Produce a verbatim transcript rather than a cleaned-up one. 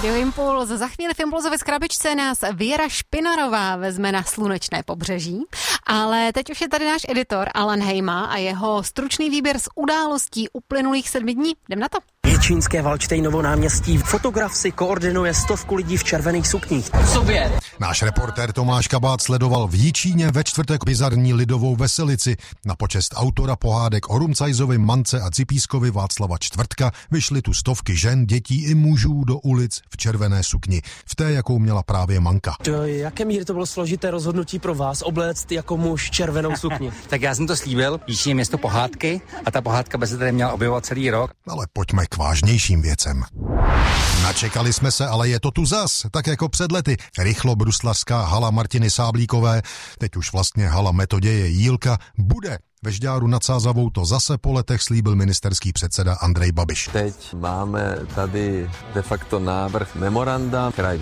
Radio Impuls. Za chvíli v Impulzově skrabičce nás Věra Špinarová vezme na slunečné pobřeží, ale teď už je tady náš editor Alan Hejma a jeho stručný výběr z událostí uplynulých sedmi dní. Jdem na to. Děčínské Valdštejnovo náměstí. Fotograf si koordinuje stovku lidí v červených sukních. Sobě. Náš reportér Tomáš Kabát sledoval v Jičíně ve čtvrtek bizarní lidovou veselici. Na počest autora pohádek o Rumcajzovi, Mance a Cipískovi Václava Čtvrtka vyšly tu stovky žen, dětí i mužů do ulic v červené sukni. V té, jakou měla právě Manka. Do jaké míry to bylo složité rozhodnutí pro vás obléct jako muž červenou sukni? Tak já jsem to slíbil, Jičín je město pohádky a ta pohádka by se tady měla objevovat celý rok. Ale pojďme k vážnějším věcem. Načekali jsme se, ale je to tu zas, tak jako před lety. Rychlo bruslařská hala Martiny Sáblíkové, teď už vlastně hala Metoděje Jílka, bude. Ve Žďáru nad Sázavou to zase po letech slíbil ministerský předseda Andrej Babiš. Teď máme tady de facto návrh memoranda, kraj